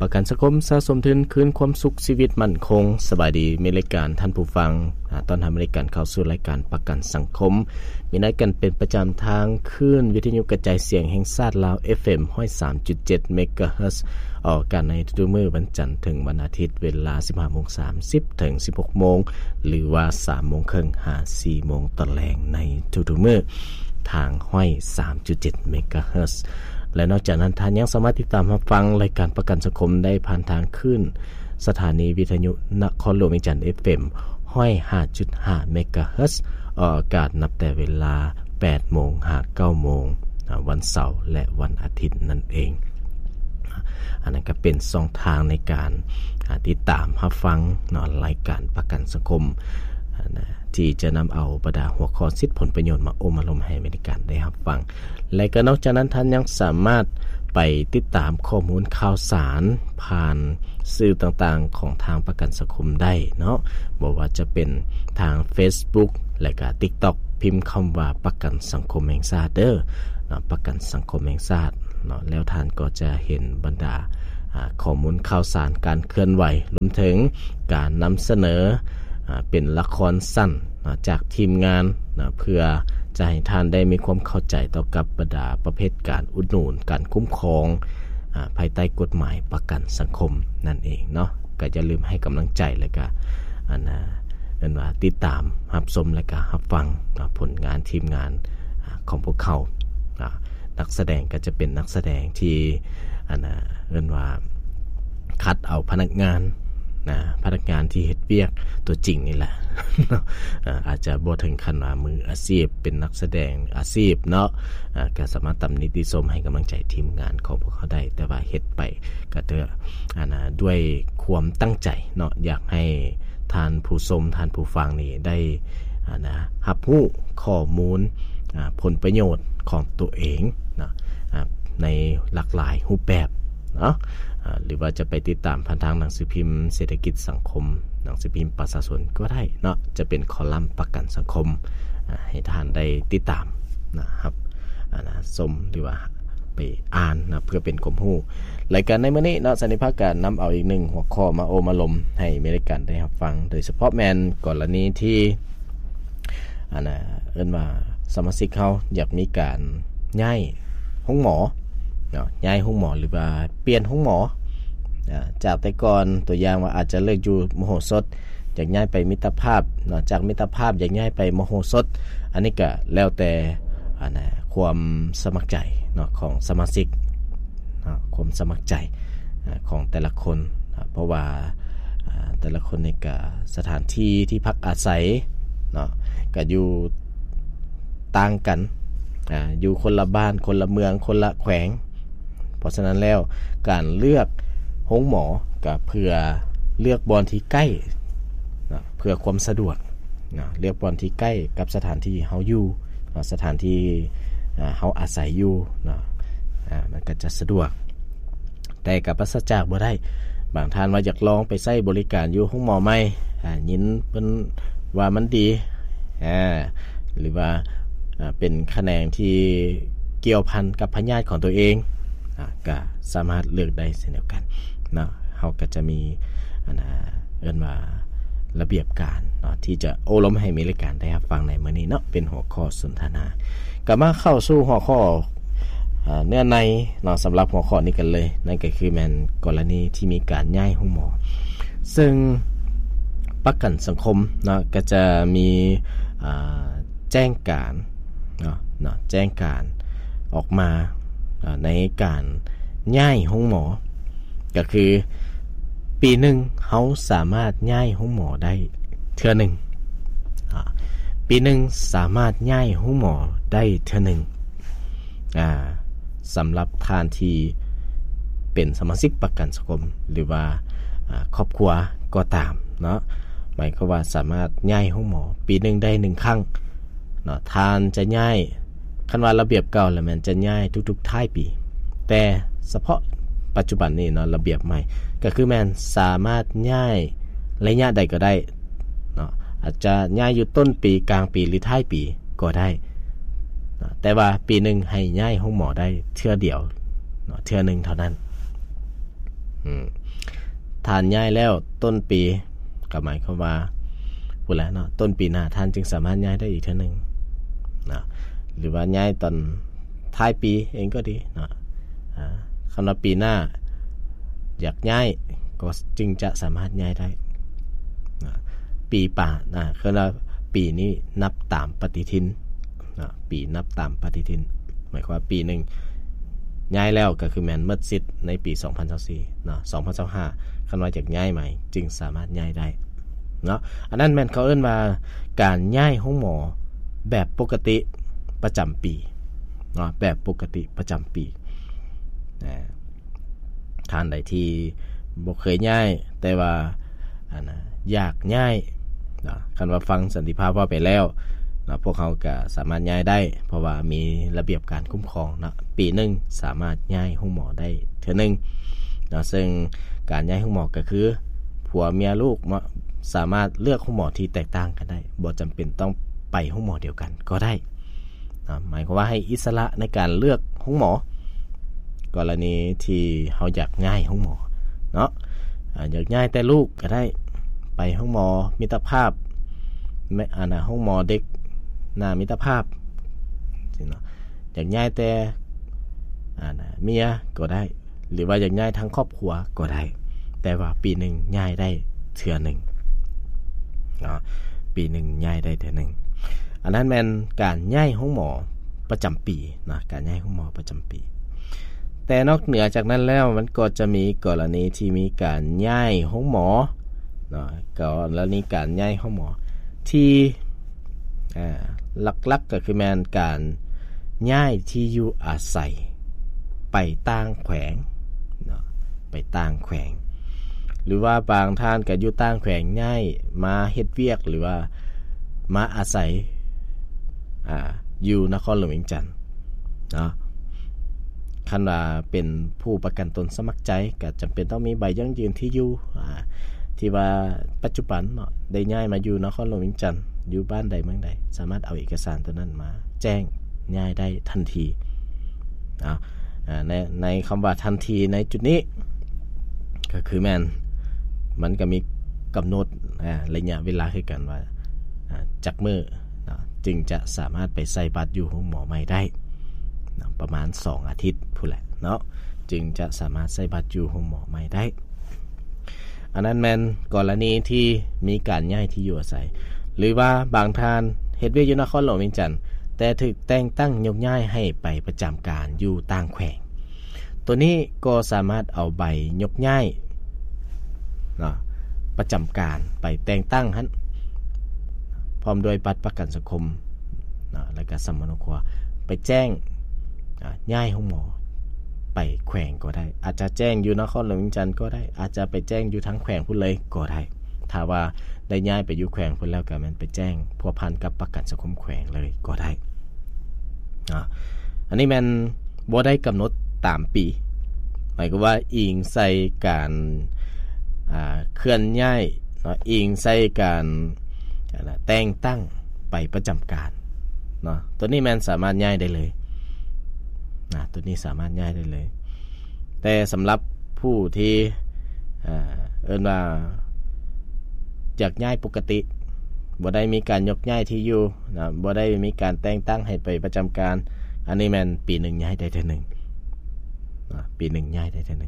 ประกันสังคมสะสมทุนคืนความสุขชีวิตมั่นคงสบายดีมีรายการท่านผู้ฟังตอนทำรายการเข้าสู่รายการประกันสังคมมีนัดกันเป็นประจำทางคลื่นวิทยุกระจายเสียงแห่งชาติลาว FM 103.7 เมกะเฮิรตซ์ออกอากาศในทุกมื้อวันจันทร์ถึงวันอาทิตย์เวลา 15:30 ถึง 16:00 นหรือว่า 3:30 หา 4:00 นตอนแลงในทุกๆมื้อทาง 103.7 เมกะเฮิรตซ์และนอกจากนั้นท่านยังสามารถติดตามรับฟังรายการประกันสังคมได้ผ่านทางคลื่นสถานีวิทยุนครหลวงเวียงจันทน์ FM 105.5 เมกะเฮิรตซ์ออกอากาศนับแต่เวลา 8:00 นหา 9:00 นวันเสาร์และวันอาทิตย์นั่นเองอันนั้นก็เป็นช่องทางในการติดตามรับฟังรายการประกันสังคมที่จะนำเอาบรรดาหัวข้อสิทธิผลประโยชน์มาอมอารมณ์ให้บริการได้รับฟังและก็นอกจากนั้นท่านยังสามารถไปติดตามข้อมูลข่าวสารผ่านสื่อต่างๆของทางประกันสังคมได้เนาะบ่ว่าจะเป็นทาง Facebook และก็ TikTok พิมพ์คำว่าประกันสังคมแห่งชาติเด้อประกันสังคมแห่งชาติเนาะแล้วท่านก็จะเห็นบรรดาข้อมูลข่าวสารการเคลื่อนไหวรวมถึงการนำเสนอเป็นละครสั้นจากทีมงานเพื่อจะให้ท่านได้มีความเข้าใจต่อกับบรรดาประเภทการอุดหนุนการคุ้มครองภายใต้กฎหมายประกันสังคมนั่นเองเนาะก็อย่าลืมให้กำลังใจและก็ว่าติดตามรับชมและก็รับฟังผลงานทีมงานของพวกเขานักแสดงก็จะเป็นนักแสดงที่ว่าคัดเอาพนักงานที่เฮ็ดเวียกตัวจริงนี่แหละ อาจจะบ่ถึงขั้นว่ามืออาชีพเป็นนักแสดงอาชีพเนาะก็สามารถตำหนิติชมให้กำลังใจทีมงานของพวกเขาได้แต่ว่าเฮ็ดไปก็ด้วยความตั้งใจเนาะอยากให้ท่านผู้ชมท่านผู้ฟังนี่ได้รับรู้ข้อมูลผลประโยชน์ของตัวเองนะในหลากหลายรูปแบบเนาะหรือว่าจะไปติดตามผ่านทางหนังสือพิมพ์เศรษฐกิจสังคมหนังสือพิมพ์ประชาชนก็ได้เนาะจะเป็นคอลัมน์ประกันสังคมให้ท่านได้ติดตามนะครับชมหรือว่าไปอ่านนะเพื่อเป็นความรู้รายการในมื้อนี้เนาะสันนิภาคการนำเอาอีกหนึ่งหัวข้อมาโอมาลมให้บริการได้รับฟังโดยเฉพาะแมนกรณีที่เอิ้นว่าสมาชิกเขาอยากมีการย้ายห้องหมอย้ายห้องหมอหรือว่าเปลี่ยนห้องหมอจากแต่ก่อนตัวอย่างว่าอาจจะเลิกอยู่มโหสถอยากย้ายไปมิตรภาพจากมิตรภาพอยากย้ายไปมโหสถอันนี้ก็แล้วแต่ความสมัครใจของสมาชิกความสมัครใจของแต่ละคนเพราะว่าแต่ละคนในก็สถานที่ที่พักอาศัยก็อยู่ต่างกันอยู่คนละบ้านคนละเมืองคนละแขวงเพราะฉะนั้นแล้วการเลือกห้องหมอก็เพื่อเลือกบอนที่ใกล้เพื่อความสะดวกเลือกบอนที่ใกล้กับสถานที่เฮาอยู่สถานที่เฮาอาศัยอยู่มันก็จะสะดวกแต่กับปราศจากบ่ได้บางท่านว่าอยากลองไปใช้บริการอยู่ห้องหมอใหม่ยินเพิ่นว่ามันดีหรือว่าเป็นแขนงที่เกี่ยวพันกับพยาธิของตัวเองก็สามารถเลือกได้เช่นเดียวกันเนาะเฮาก็จะมีเอิ้นว่าระเบียบการที่จะโอลมให้มีรายการได้รับฟังในมื้อนี้เนาะเป็นหัวข้อสนทนาก็มาเข้าสู่หัวข้อเนื้อในเนาะสำหรับหัวข้อนี้กันเลยนั่นก็คือแม่นกรณีที่มีการย้ายห้องหมอซึ่งประกันสังคมเนาะก็จะมีแจ้งการแจ้งการออกมาในการย้ายห้องหมอก็คือปีหนึ่งเขาสามารถย้ายห้องหมอได้เทื่อหนึ่งปีหนึ่งสามารถย้ายห้องหมอได้เทื่อหนึ่งสำหรับท่านที่เป็นสมาชิกประกันสังคมหรือว่าครอบครัวก็ตามเนาะหมายความว่าสามารถย้ายห้องหมอปีหนึ่งได้1ครั้งเนาะท่านจะย้ายคันว่าระเบียบเก่าแล้วมันจะย้ายทุกๆท้ายปีแต่เฉพาะปัจจุบันนี้เนาะระเบียบใหม่ก็คือแม่นสามารถย้ายระยะใดก็ได้เนาะอาจจะย้ายอยู่ต้นปีกลางปีหรือท้ายปีก็ได้แต่ว่าปีนึงให้ย้ายห้องหมอได้เทื่อเดียวเนาะเทื่อนึงเท่านั้นท่านย้ายแล้วต้นปีก็หมายความว่าพูดแล้วเนาะต้นปีหน้าท่านจึงสามารถย้ายได้อีกเทื่อนึงนะหรือว่าย้ายตอนท้ายปีเองก็ดีเนาะคำว่าปีหน้าอยากย้ายก็จึงจะสามารถย้ายได้นะปีป่าคือว่าปีนี้นับตามปฏิทินนะปีนับตามปฏิทินหมายความว่าปีนึงย้ายแล้วก็คือแม่นหมดสิทธิ์ในปี2024เนาะ2025คันว่าอยากย้ายใหม่จึงสามารถย้ายได้เนาะอันนั้นแม่นเขาเอิ้นว่าการย้ายห้องหมอแบบปกติประจำปีเนาะแบบปกติประจำปีท่านใดที่บ่เคยย้ายแต่ว่าอยากย้ายเนาะคันว่าฟังสันติภาพว่าไปแล้วเนาะพวกเขาก็สามารถย้ายได้เพราะว่ามีระเบียบการคุ้มครองเนาะปีนึงสามารถย้ายห้องหมอได้เทื่อนึงเนาะซึ่งการย้ายห้องหมอก็คือผัวเมียลูกสามารถเลือกห้องหมอที่แตกต่างกันได้บ่จำเป็นต้องไปห้องหมอเดียวกันก็ได้หมายความว่าให้อิสระในการเลือกห้องหมอกรณีที่เฮาอยากย้ายห้องหมอเนาะอยากย้ายแต่ลูกก็ได้ไปห้องหมอมิตรภาพห้องหมอเด็กมิตรภาพเนาะอยากย้ายแต่เมียก็ได้หรือว่าอยากย้ายทั้งครอบครัวก็ได้แต่ว่าปีนึงย้ายได้เทื่อนึงเนาะปีนึงย้ายได้เทื่อนึงอันนั้นแม่นการย้ายห้องหมอประจำปีนะการย้ายห้องหมอประจำปีแต่นอกเหนือจากนั้นแล้วมันก็จะมีกรณีที่มีการย้ายห้องหมอเนาะก็แล้วนี้การย้ายห้องหมอที่หลักๆก็คือแม่นการย้ายที่อยู่อาศัยไปต่างแขวงเนาะไปต่างแขวงหรือว่าบางท่านก็อยู่ต่างแขวงย้ายมาเฮ็ดเวียกหรือว่ามาอาศัยอยู่นครหลวงเวียงจันทน์เนาะคันว่าเป็นผู้ประกันตนสมัครใจก็จำเป็นต้องมีใบยั่งยืนที่อยู่ที่ว่าปัจจุบันเนาะได้ย้ายมาอยู่นครหลวงเวียงจันทน์อยู่บ้านใดเมืองใดสามารถเอาเอกสารตัวนั้นมาแจ้งย้ายได้ทันทีในคำว่าทันทีในจุดนี้ก็คือแม่นมันก็มีกำหนดระยะเวลาคือกันว่าจากมื้อจึงจะสามารถไปใส่บัตรอยู่ห้องหมอใหม่ได้ประมาณ2อาทิตย์พู้นแหละเนาะจึงจะสามารถใส่บัตรอยู่ห้องหมอใหม่ได้อันนั้นแม่นกรณีที่มีการย้ายที่อยู่อาศัยหรือว่าบางท่านเฮ็ดเวียกอยู่นครหลวงเวียงจันทน์แต่ถูกแต่งตั้งยกย้ายให้ไปประจำการอยู่ต่างแขวงตัวนี้ก็สามารถเอาใบยกย้ายเนาะประจำการไปแต่งตั้งหั่นพร้อมด้วยบัตรประกันสังคมเนาะแล้วก็สมรคไปแจ้งย้ายห้องหมอไปแขวงก็ได้อาจจะแจ้งอยู่นครหลวงเวียงจันทน์ก็ได้อาจจะไปแจ้งอยู่ทั้งแขวงพุ่นเลยก็ได้ถ้าว่าได้ย้ายไปอยู่แขวงพุ่นแล้วก็มันไปแจ้งพัวพันกับประกันสังคมแขวงเลยก็ได้อันนี้มันบ่ได้กำหนดตามปีหมายความว่าอิงใส่การเคลื่อนย้ายเนาะอิงใส่การแต่งตั้งไปประจำการเนาะตัวนี้มันสามารถย้ายได้เลยตัวนี้สามารถย้ายได้เลยแต่สำหรับผู้ที่เอิ้นว่าอยากย้ายปกติบ่ได้มีการยกย้ายที่อยู่นะบ่ได้มีการแต่งตั้งให้ไปประจำการอันนี้มันปีนึงย้ายได้เทื่อนึงปีนึงย้ายได้เทื่อนึง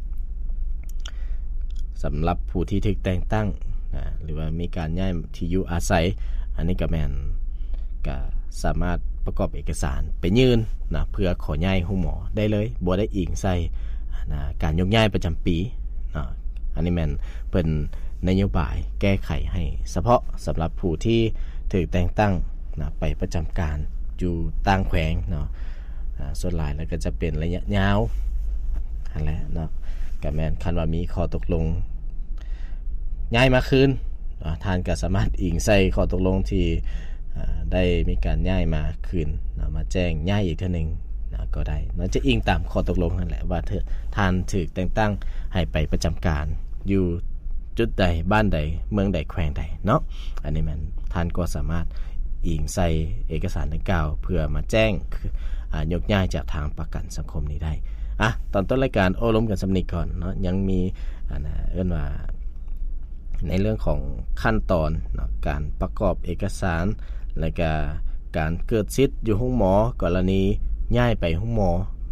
สำหรับผู้ที่ถูกแต่งตั้งหรือว่ามีการย้ายที่อยู่อาศัยอันนี้ก็แม่นก็สามารถประกอบเอกสารไปยื่นนะเพื่อขอย้ายห้องหมอได้เลยบ่ได้อิงใส่การยกย้ายประจำปีอันนี้แม่นเป็นนโยบายแก้ไขให้เฉพาะสำหรับผู้ที่ถูกแต่งตั้งไปประจำการอยู่ต่างแขวงเนาะส่วนหลายแล้วก็จะเป็นระยะยาวนั่นแหละเนาะก็แม่นคันว่ามีข้อตกลงย้ายมาคืนท่านก็สามารถอิงใส่ข้อตกลงที่ได้มีการย้ายมาคืนมาแจ้งย้ายอีกเทื่อนึงก็ได้เราจะอิงตามข้อตกลงนั่นแหละว่าท่านถูกแต่งตั้งให้ไปประจำการอยู่จุดใดบ้านใดเมืองใดแขวงใดเนาะอันนี้มันท่านก็สามารถอิงใส่เอกสารดังกล่าวเพื่อมาแจ้งยกย้ายจากทางประกันสังคมนี้ได้ตอนต้นรายการโอ้ล้มกันสำนีก่อนเนาะยังมีเอิ้นว่าในเรื่องของขั้นตอนเนาะการประกอบเอกสารและก็การเกิดสิทธิ์อยู่ห้องหมอกรณีย้ายไปห้องหมอ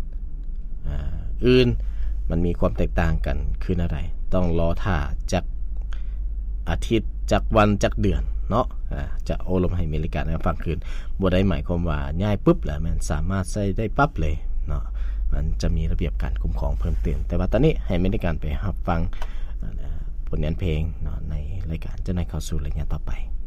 อื่นมันมีความแตกต่างกันคืออะไรต้องรอท่าจากอาทิตย์จากวันจากเดือนเนาะจะโอลมให้มีรายการให้ฟังคืนบ่ได้หมายความว่าย้ายปุ๊บแล้วมันสามารถใช้ได้ปั๊บเลยเนาะมันจะมีระเบียบการคุ้มครองเพิ่มเติมแต่ว่าตอนนี้ให้มีรายการไปรับฟังผลงานเพลงเนาะในรายการจะได้เข้าสู่รายการต่อไป